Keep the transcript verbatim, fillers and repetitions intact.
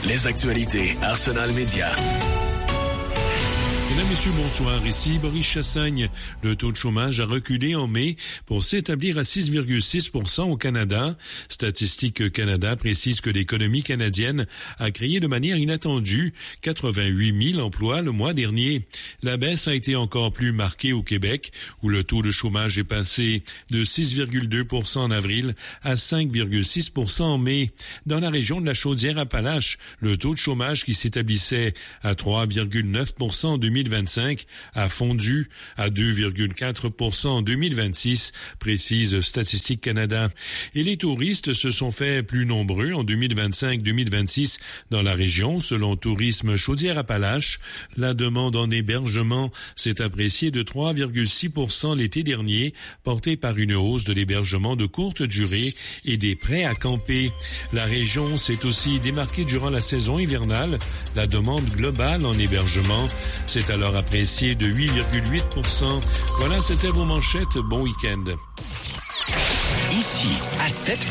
Les actualités Arsenal Média. Mesdames, Messieurs, bonsoir. Ici Boris Chassagne. Le taux de chômage a reculé en mai pour s'établir à six virgule six pour cent au Canada. Statistique Canada précise que l'économie canadienne a créé de manière inattendue quatre-vingt-huit mille emplois le mois dernier. La baisse a été encore plus marquée au Québec, où le taux de chômage est passé de six virgule deux pour cent en avril à cinq virgule six pour cent en mai. Dans la région de la Chaudière-Appalaches, le taux de chômage qui s'établissait à trois virgule neuf pour cent en deux mille vingt-cinq a fondu à deux virgule quatre pour cent en deux mille vingt-six, précise Statistique Canada. Et les touristes se sont fait plus nombreux en deux mille vingt-cinq deux mille vingt-six dans la région. Selon Tourisme Chaudière-Appalaches, la demande en hébergement s'est appréciée de trois virgule six pour cent l'été dernier, portée par une hausse de l'hébergement de courte durée et des prêts à camper. La région s'est aussi démarquée durant la saison hivernale. La demande globale en hébergement s'est alors apprécié de huit virgule huit pour cent. Voilà, c'était vos manchettes. Bon week-end. Ici, à Tête